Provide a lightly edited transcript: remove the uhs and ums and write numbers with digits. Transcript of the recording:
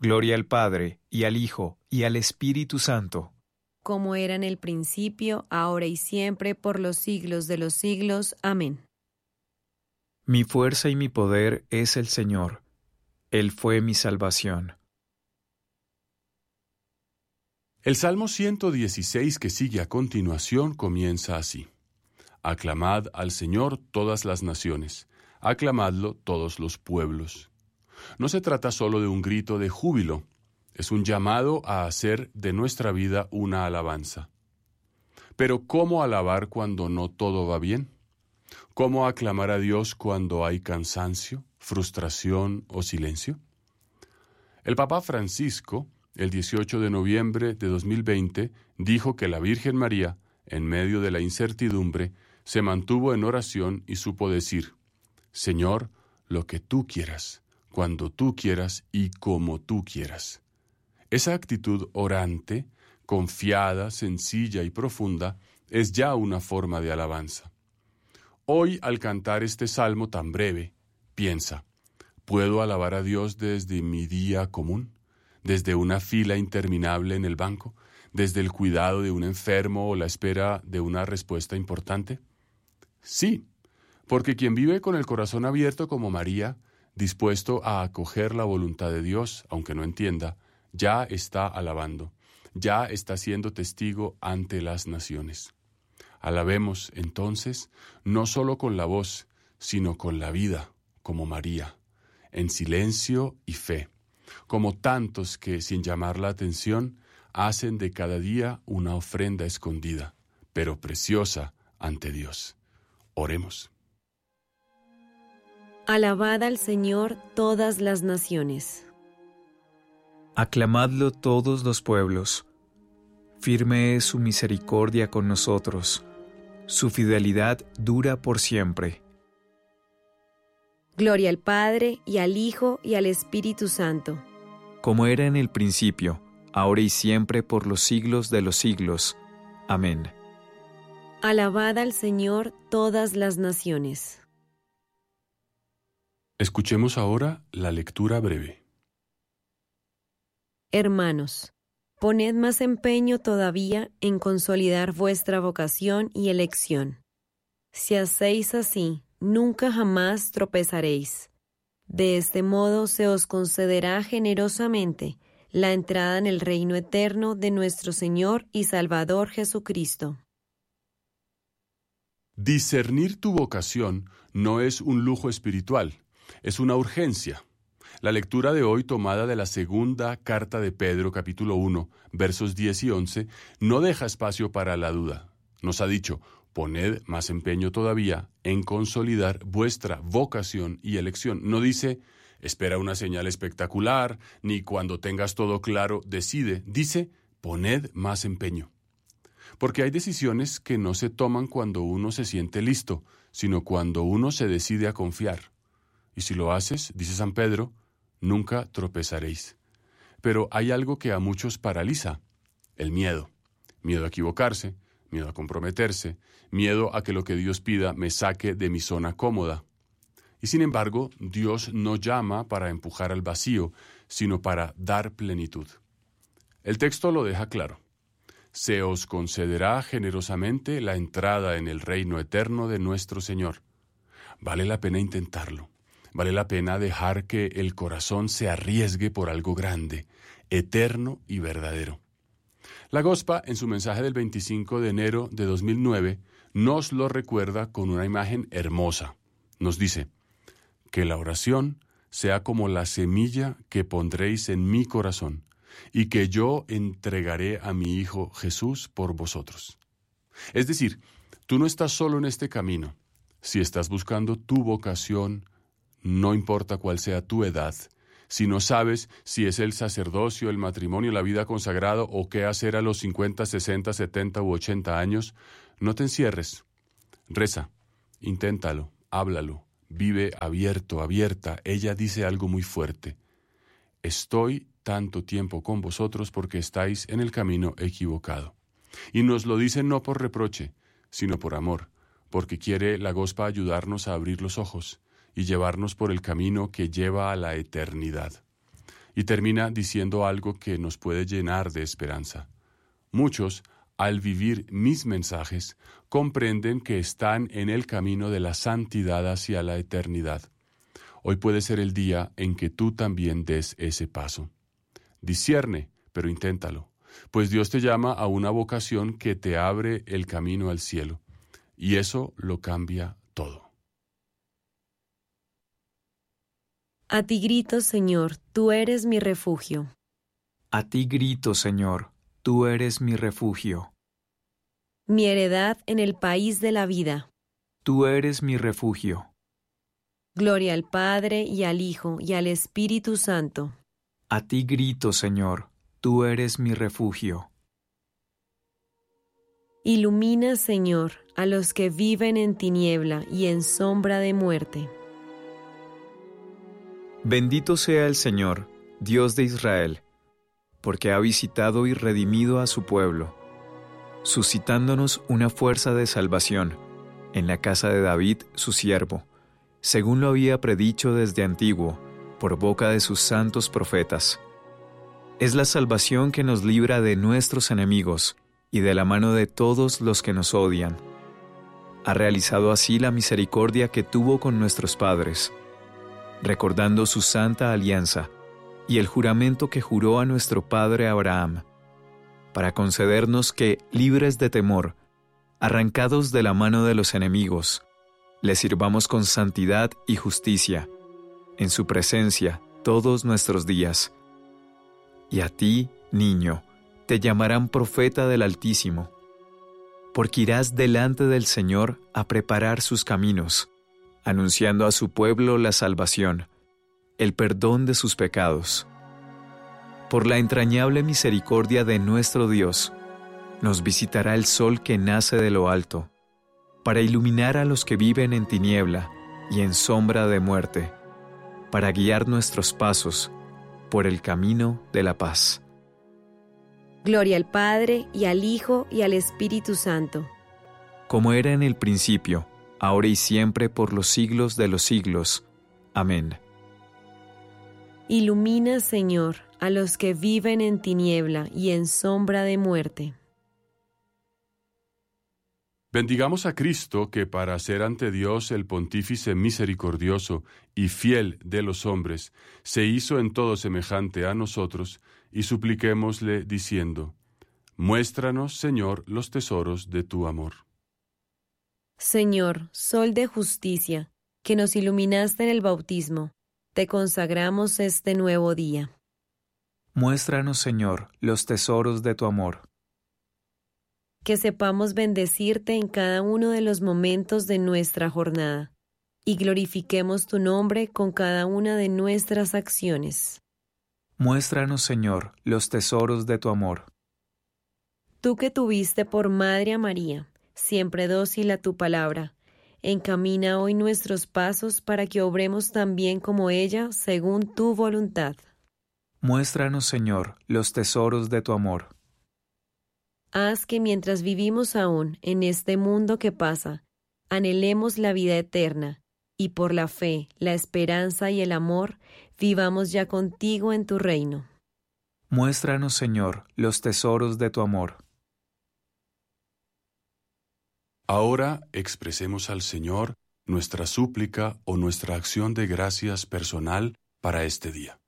Gloria al Padre, y al Hijo, y al Espíritu Santo. Como era en el principio, ahora y siempre, por los siglos de los siglos. Amén. Mi fuerza y mi poder es el Señor. Él fue mi salvación. El Salmo 116 que sigue a continuación comienza así. Aclamad al Señor todas las naciones, aclamadlo todos los pueblos. No se trata solo de un grito de júbilo, es un llamado a hacer de nuestra vida una alabanza. Pero ¿cómo alabar cuando no todo va bien? ¿Cómo aclamar a Dios cuando hay cansancio, frustración o silencio? El Papa Francisco, el 18 de noviembre de 2020, dijo que la Virgen María, en medio de la incertidumbre, se mantuvo en oración y supo decir: Señor, lo que tú quieras, cuando tú quieras y como tú quieras. Esa actitud orante, confiada, sencilla y profunda, es ya una forma de alabanza. Hoy, al cantar este salmo tan breve, piensa: ¿puedo alabar a Dios desde mi día común? ¿Desde una fila interminable en el banco? ¿Desde el cuidado de un enfermo o la espera de una respuesta importante? Sí, porque quien vive con el corazón abierto como María, dispuesto a acoger la voluntad de Dios, aunque no entienda, ya está alabando, ya está siendo testigo ante las naciones. Alabemos, entonces, no solo con la voz, sino con la vida, como María, en silencio y fe, como tantos que, sin llamar la atención, hacen de cada día una ofrenda escondida, pero preciosa ante Dios. Oremos. Alabad al Señor todas las naciones. Aclamadlo todos los pueblos. Firme es su misericordia con nosotros. Su fidelidad dura por siempre. Gloria al Padre, y al Hijo, y al Espíritu Santo. Como era en el principio, ahora y siempre, por los siglos de los siglos. Amén. Alabad al Señor todas las naciones. Escuchemos ahora la lectura breve. Hermanos, poned más empeño todavía en consolidar vuestra vocación y elección. Si hacéis así, nunca jamás tropezaréis. De este modo se os concederá generosamente la entrada en el reino eterno de nuestro Señor y Salvador Jesucristo. Discernir tu vocación no es un lujo espiritual, es una urgencia. La lectura de hoy, tomada de la segunda carta de Pedro, capítulo 1, versos 10 y 11, no deja espacio para la duda. Nos ha dicho: poned más empeño todavía en consolidar vuestra vocación y elección. No dice: espera una señal espectacular, ni cuando tengas todo claro, decide. Dice: poned más empeño. Porque hay decisiones que no se toman cuando uno se siente listo, sino cuando uno se decide a confiar. Y si lo haces, dice San Pedro, nunca tropezaréis. Pero hay algo que a muchos paraliza: el miedo. Miedo a equivocarse, miedo a comprometerse, miedo a que lo que Dios pida me saque de mi zona cómoda. Y sin embargo, Dios no llama para empujar al vacío, sino para dar plenitud. El texto lo deja claro: se os concederá generosamente la entrada en el reino eterno de nuestro Señor. Vale la pena intentarlo. Vale la pena dejar que el corazón se arriesgue por algo grande, eterno y verdadero. La Gospa, en su mensaje del 25 de enero de 2009, nos lo recuerda con una imagen hermosa. Nos dice: que la oración sea como la semilla que pondréis en mi corazón, y que yo entregaré a mi Hijo Jesús por vosotros. Es decir, tú no estás solo en este camino. Si estás buscando tu vocación, no importa cuál sea tu edad, si no sabes si es el sacerdocio, el matrimonio, la vida consagrada o qué hacer a los 50, 60, 70 u 80 años, no te encierres. Reza, inténtalo, háblalo, vive abierto, abierta. Ella dice algo muy fuerte: estoy tanto tiempo con vosotros porque estáis en el camino equivocado. Y nos lo dice no por reproche, sino por amor, porque quiere la Gospa ayudarnos a abrir los ojos y llevarnos por el camino que lleva a la eternidad. Y termina diciendo algo que nos puede llenar de esperanza. Muchos, al vivir mis mensajes, comprenden que están en el camino de la santidad hacia la eternidad. Hoy puede ser el día en que tú también des ese paso. Discierne, pero inténtalo, pues Dios te llama a una vocación que te abre el camino al cielo, y eso lo cambia todo. A ti grito, Señor, tú eres mi refugio. A ti grito, Señor, tú eres mi refugio. Mi heredad en el país de la vida. Tú eres mi refugio. Gloria al Padre y al Hijo y al Espíritu Santo. A ti grito, Señor, tú eres mi refugio. Ilumina, Señor, a los que viven en tiniebla y en sombra de muerte. Bendito sea el Señor, Dios de Israel, porque ha visitado y redimido a su pueblo, suscitándonos una fuerza de salvación en la casa de David, su siervo, según lo había predicho desde antiguo, por boca de sus santos profetas. Es la salvación que nos libra de nuestros enemigos y de la mano de todos los que nos odian. Ha realizado así la misericordia que tuvo con nuestros padres, recordando su santa alianza y el juramento que juró a nuestro padre Abraham, para concedernos que, libres de temor, arrancados de la mano de los enemigos, le sirvamos con santidad y justicia, en su presencia todos nuestros días. Y a ti, niño, te llamarán profeta del Altísimo, porque irás delante del Señor a preparar sus caminos, anunciando a su pueblo la salvación, el perdón de sus pecados. Por la entrañable misericordia de nuestro Dios, nos visitará el sol que nace de lo alto, para iluminar a los que viven en tiniebla y en sombra de muerte, para guiar nuestros pasos por el camino de la paz. Gloria al Padre, y al Hijo, y al Espíritu Santo. Como era en el principio, ahora y siempre, por los siglos de los siglos. Amén. Ilumina, Señor, a los que viven en tiniebla y en sombra de muerte. Bendigamos a Cristo, que para ser ante Dios el Pontífice misericordioso y fiel de los hombres, se hizo en todo semejante a nosotros, y supliquémosle diciendo: muéstranos, Señor, los tesoros de tu amor. Señor, Sol de justicia, que nos iluminaste en el bautismo, te consagramos este nuevo día. Muéstranos, Señor, los tesoros de tu amor. Que sepamos bendecirte en cada uno de los momentos de nuestra jornada y glorifiquemos tu nombre con cada una de nuestras acciones. Muéstranos, Señor, los tesoros de tu amor. Tú que tuviste por madre a María, siempre dócil a tu palabra, encamina hoy nuestros pasos para que obremos también como ella, según tu voluntad. Muéstranos, Señor, los tesoros de tu amor. Haz que mientras vivimos aún en este mundo que pasa, anhelemos la vida eterna, y por la fe, la esperanza y el amor, vivamos ya contigo en tu reino. Muéstranos, Señor, los tesoros de tu amor. Ahora expresemos al Señor nuestra súplica o nuestra acción de gracias personal para este día.